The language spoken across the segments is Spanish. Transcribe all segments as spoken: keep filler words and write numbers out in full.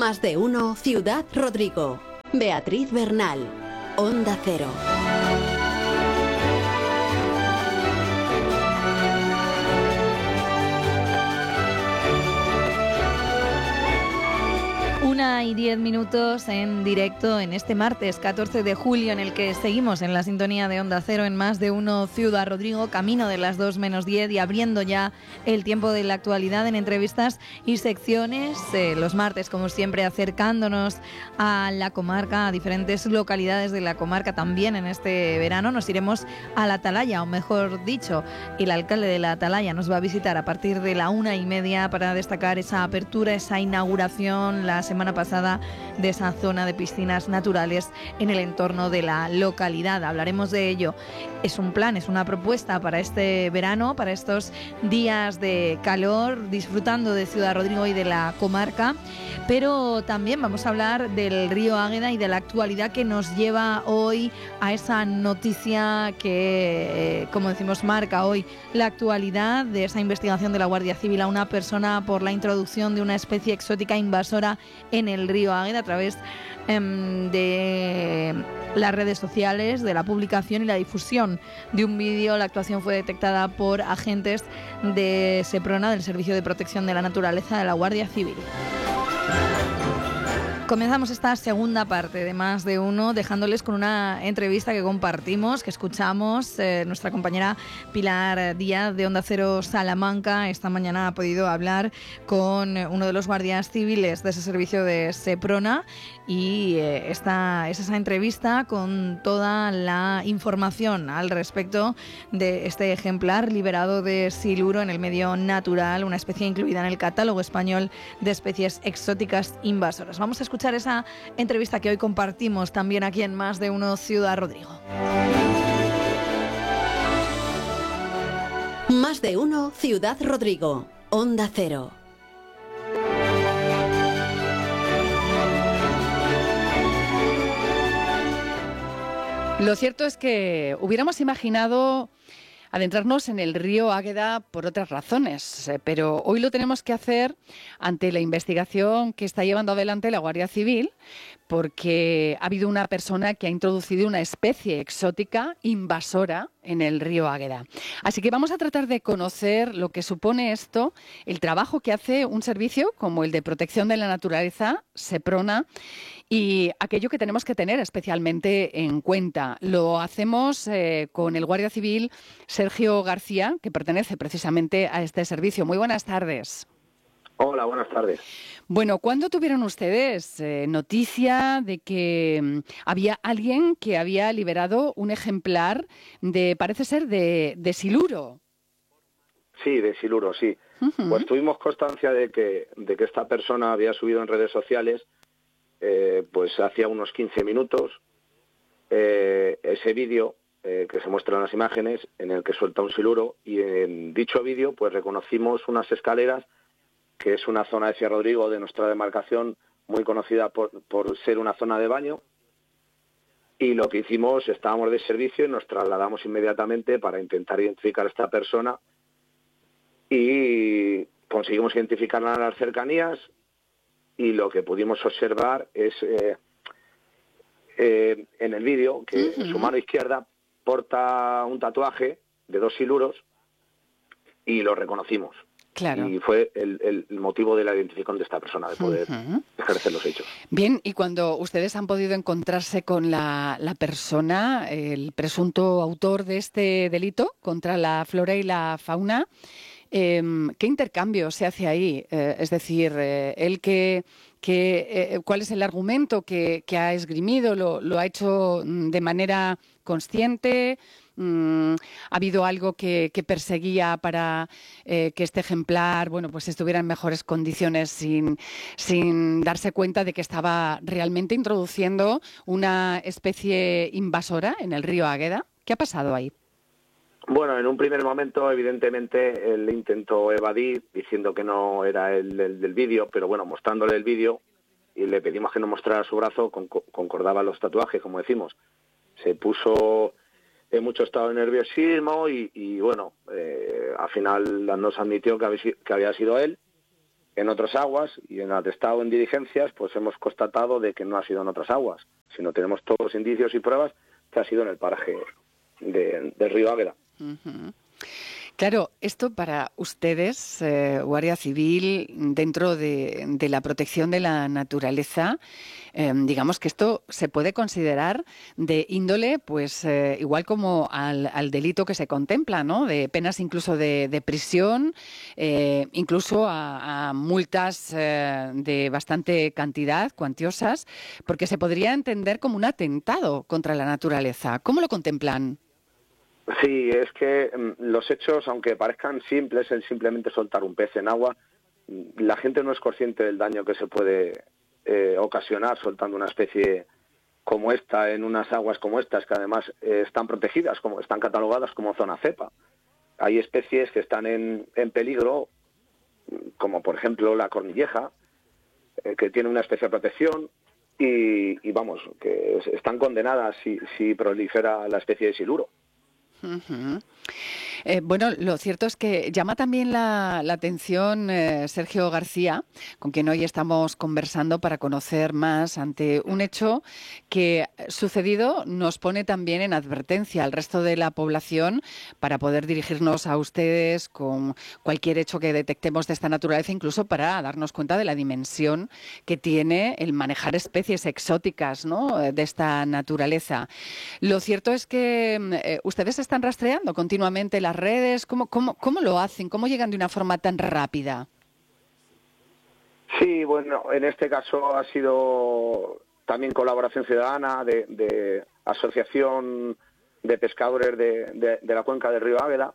Más de uno Ciudad Rodrigo. Beatriz Bernal, Onda Cero. Una y diez minutos en directo en este martes catorce de julio, en el que seguimos en la sintonía de Onda Cero en Más de uno Ciudad Rodrigo, camino de las dos menos diez y abriendo ya el tiempo de la actualidad en entrevistas y secciones. Eh, los martes, como siempre, acercándonos a la comarca, a diferentes localidades de la comarca. También en este verano nos iremos a la Atalaya, o mejor dicho, el alcalde de la Atalaya nos va a visitar a partir de la una y media para destacar esa apertura, esa inauguración la semana pasada de esa zona de piscinas naturales en el entorno de la localidad. Hablaremos de ello. Es un plan, es una propuesta para este verano, para estos días de calor, disfrutando de Ciudad Rodrigo y de la comarca, pero también vamos a hablar del río Águeda y de la actualidad que nos lleva hoy a esa noticia que, eh, como decimos, marca hoy la actualidad de esa investigación de la Guardia Civil a una persona por la introducción de una especie exótica invasora en el río Águeda a través eh, de las redes sociales, de la publicación y la difusión de un vídeo. La actuación fue detectada por agentes de Seprona, del Servicio de Protección de la Naturaleza de la Guardia Civil. Comenzamos esta segunda parte de Más de Uno dejándoles con una entrevista que compartimos, que escuchamos. Eh, nuestra compañera Pilar Díaz de Onda Cero Salamanca esta mañana ha podido hablar con uno de los guardias civiles de ese servicio de Seprona y eh, esta es esa entrevista con toda la información al respecto de este ejemplar liberado de siluro en el medio natural, una especie incluida en el catálogo español de especies exóticas invasoras. Vamos a escuchar esa entrevista que hoy compartimos también aquí en Más de Uno Ciudad Rodrigo. Más de Uno Ciudad Rodrigo, Onda Cero. Lo cierto es que hubiéramos imaginado adentrarnos en el río Águeda por otras razones, pero hoy lo tenemos que hacer ante la investigación que está llevando adelante la Guardia Civil, porque ha habido una persona que ha introducido una especie exótica invasora en el río Águeda. Así que vamos a tratar de conocer lo que supone esto, el trabajo que hace un servicio como el de protección de la naturaleza, Seprona, y aquello que tenemos que tener especialmente en cuenta. Lo hacemos eh, con el guardia civil Sergio García, que pertenece precisamente a este servicio. Muy buenas tardes. Hola, buenas tardes. Bueno, ¿cuándo tuvieron ustedes eh, noticia de que mm, había alguien que había liberado un ejemplar de, parece ser, de, de siluro? Sí, de siluro, sí. Uh-huh. Pues tuvimos constancia de que, de que esta persona había subido en redes sociales eh, pues hacía unos quince minutos eh, ese vídeo eh, que se muestra en las imágenes en el que suelta un siluro, y en dicho vídeo pues reconocimos unas escaleras, que es una zona de Ciudad Rodrigo de nuestra demarcación muy conocida por, por ser una zona de baño, y lo que hicimos, estábamos de servicio y nos trasladamos inmediatamente para intentar identificar a esta persona, y conseguimos identificarla en las cercanías, y lo que pudimos observar es eh, eh, en el vídeo que uh-huh. en su mano izquierda porta un tatuaje de dos siluros, y lo reconocimos. Claro. Y fue el, el motivo de la identificación de esta persona, de poder uh-huh. ejercer los hechos. Bien, y cuando ustedes han podido encontrarse con la, la persona, el presunto autor de este delito contra la flora y la fauna, eh, ¿qué intercambio se hace ahí? Eh, es decir, eh, él que... que eh, ¿cuál es el argumento que, que ha esgrimido? ¿Lo, lo ha hecho de manera consciente? Mm, ¿ha habido algo que, que perseguía para eh, que este ejemplar, bueno, pues estuviera en mejores condiciones sin, sin darse cuenta de que estaba realmente introduciendo una especie invasora en el río Águeda? ¿Qué ha pasado ahí? Bueno, en un primer momento, evidentemente, él intentó evadir diciendo que no era el, el del vídeo, pero bueno, mostrándole el vídeo y le pedimos que nos mostrara su brazo, con, concordaba los tatuajes, como decimos. Se puso en mucho estado de nerviosismo y, y bueno, eh, al final nos admitió que había, que había sido él, en otras aguas, y en atestado en diligencias pues hemos constatado de que no ha sido en otras aguas, sino tenemos todos los indicios y pruebas que ha sido en el paraje de, del río Águeda. Uh-huh. Claro, esto para ustedes, eh, Guardia Civil, dentro de, de la protección de la naturaleza, eh, digamos que esto se puede considerar de índole, pues eh, igual como al, al delito que se contempla, ¿no? De penas incluso de, de prisión, eh, incluso a, a multas eh, de bastante cantidad, cuantiosas, porque se podría entender como un atentado contra la naturaleza. ¿Cómo lo contemplan? Sí, es que mm, los hechos, aunque parezcan simples, el simplemente soltar un pez en agua, la gente no es consciente del daño que se puede eh, ocasionar soltando una especie como esta en unas aguas como estas, que además eh, están protegidas, como están catalogadas como zona cepa. Hay especies que están en, en peligro, como por ejemplo la cornilleja, eh, que tiene una especial protección, y, y vamos, que están condenadas si, si prolifera la especie de siluro. Uh-huh. Eh, bueno, lo cierto es que llama también la, la atención eh, Sergio García, con quien hoy estamos conversando para conocer más ante un hecho que sucedido nos pone también en advertencia al resto de la población para poder dirigirnos a ustedes con cualquier hecho que detectemos de esta naturaleza, incluso para darnos cuenta de la dimensión que tiene el manejar especies exóticas, ¿no?, de esta naturaleza. Lo cierto es que eh, ustedes están rastreando continuamente las redes. ¿Cómo, cómo, cómo lo hacen? ¿Cómo llegan de una forma tan rápida? Sí, bueno, en este caso ha sido también colaboración ciudadana de, de asociación de pescadores de, de, de la cuenca del río Águeda,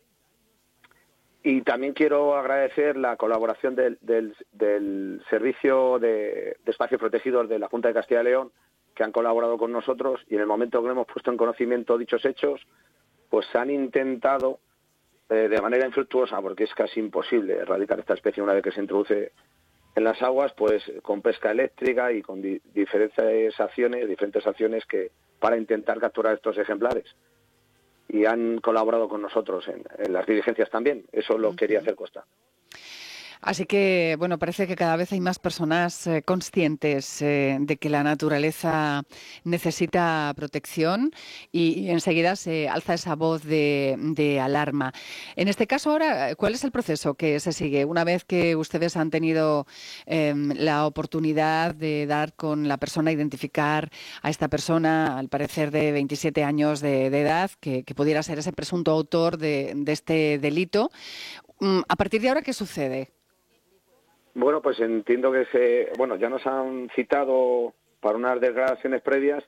y también quiero agradecer la colaboración del, del, del Servicio de, de Espacios Protegidos de la Junta de Castilla y León, que han colaborado con nosotros, y en el momento que hemos puesto en conocimiento dichos hechos, pues han intentado eh, de manera infructuosa, porque es casi imposible erradicar esta especie una vez que se introduce en las aguas, pues con pesca eléctrica y con di- diferentes acciones, diferentes acciones que para intentar capturar estos ejemplares. Y han colaborado con nosotros en, en las diligencias también. Eso lo quería hacer constar. Así que, bueno, parece que cada vez hay más personas eh, conscientes eh, de que la naturaleza necesita protección, y, y enseguida se alza esa voz de, de alarma. En este caso ahora, ¿cuál es el proceso que se sigue? Una vez que ustedes han tenido eh, la oportunidad de dar con la persona, identificar a esta persona, al parecer de veintisiete años de, de edad, que, que pudiera ser ese presunto autor de, de este delito, ¿a partir de ahora qué sucede? Bueno, pues entiendo que se, bueno, ya nos han citado para unas declaraciones previas,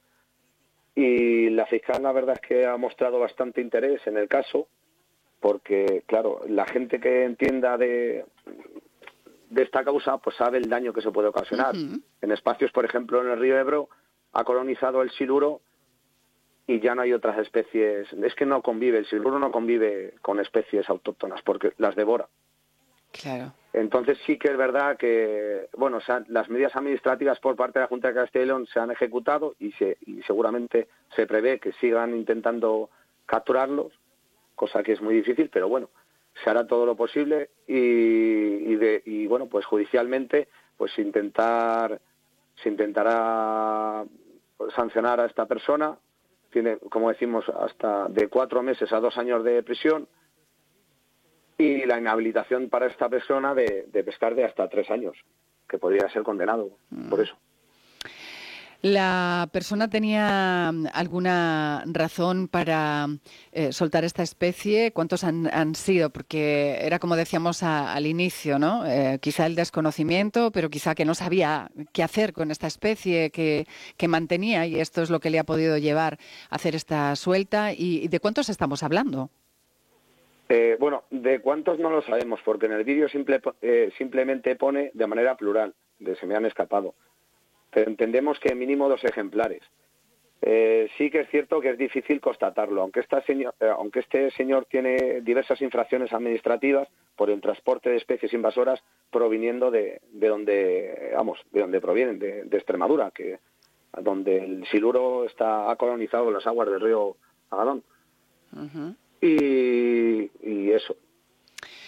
y la fiscal la verdad es que ha mostrado bastante interés en el caso, porque claro, la gente que entienda de, de esta causa pues sabe el daño que se puede ocasionar. Uh-huh. En espacios, por ejemplo, en el río Ebro ha colonizado el siluro y ya no hay otras especies. Es que no convive, el siluro no convive con especies autóctonas porque las devora. Claro. Entonces sí que es verdad que, bueno, o sea, las medidas administrativas por parte de la Junta de Castilla y León se han ejecutado, y, se, y seguramente se prevé que sigan intentando capturarlos, cosa que es muy difícil, pero bueno, se hará todo lo posible, y, y, de, y bueno, pues judicialmente pues intentar se intentará sancionar a esta persona. Tiene, como decimos, hasta de cuatro meses a dos años de prisión, y la inhabilitación para esta persona de, de pescar de hasta tres años, que podría ser condenado mm. por eso. ¿La persona tenía alguna razón para eh, soltar esta especie? ¿Cuántos han, han sido? Porque era como decíamos a, al inicio, ¿no? Eh, quizá el desconocimiento, pero quizá que no sabía qué hacer con esta especie que, que mantenía, y esto es lo que le ha podido llevar a hacer esta suelta. ¿Y, y de cuántos estamos hablando? Eh, bueno, de cuántos no lo sabemos, porque en el vídeo simple, eh, simplemente pone de manera plural, de se me han escapado. Pero entendemos que mínimo dos ejemplares. Eh, sí que es cierto que es difícil constatarlo, aunque, esta señor, eh, aunque este señor tiene diversas infracciones administrativas por el transporte de especies invasoras proviniendo de, de donde, vamos, de donde provienen, de, de Extremadura, que donde el siluro está ha colonizado las aguas del río Agadón. Uh-huh. Y, y eso.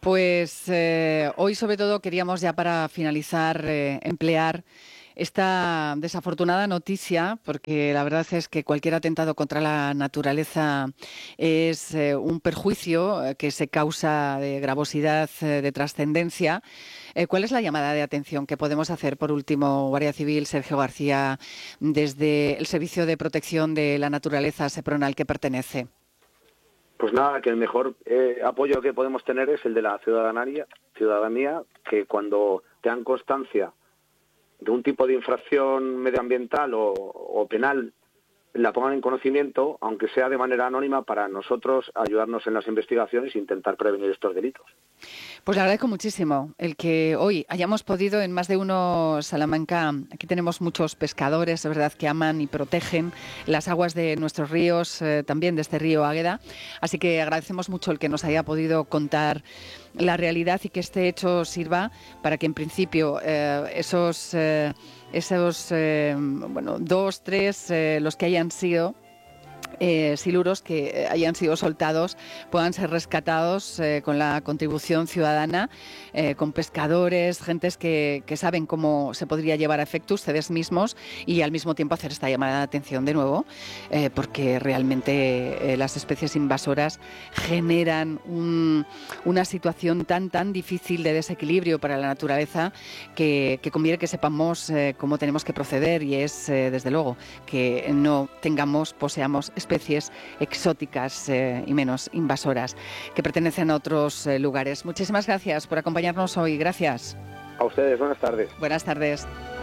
Pues eh, hoy sobre todo queríamos ya para finalizar eh, emplear esta desafortunada noticia, porque la verdad es que cualquier atentado contra la naturaleza es eh, un perjuicio que se causa de gravosidad, eh, de trascendencia. Eh, ¿Cuál es la llamada de atención que podemos hacer, por último, Guardia Civil, Sergio García, desde el Servicio de Protección de la Naturaleza, SEPRONA, al que pertenece? Pues nada, que el mejor eh, apoyo que podemos tener es el de la ciudadanía, ciudadanía que cuando tengan constancia de un tipo de infracción medioambiental o, o penal, la pongan en conocimiento, aunque sea de manera anónima, para nosotros ayudarnos en las investigaciones e intentar prevenir estos delitos. Pues le agradezco muchísimo el que hoy hayamos podido en Más de Uno Salamanca. Aquí tenemos muchos pescadores, es verdad, que aman y protegen las aguas de nuestros ríos, eh, también de este río Águeda. Así que agradecemos mucho el que nos haya podido contar la realidad y que este hecho sirva para que en principio eh, esos, eh, esos eh, bueno, dos, tres, eh, los que hayan sido Eh, siluros que hayan sido soltados puedan ser rescatados eh, con la contribución ciudadana, eh, con pescadores, gentes que, que saben cómo se podría llevar a efecto, ustedes mismos, y al mismo tiempo hacer esta llamada de atención de nuevo, eh, porque realmente eh, las especies invasoras generan un, una situación tan tan difícil de desequilibrio para la naturaleza que, que conviene que sepamos eh, cómo tenemos que proceder, y es eh, desde luego que no tengamos, poseamos especies exóticas eh, y menos invasoras que pertenecen a otros eh, lugares. Muchísimas gracias por acompañarnos hoy. Gracias. A ustedes, buenas tardes. Buenas tardes.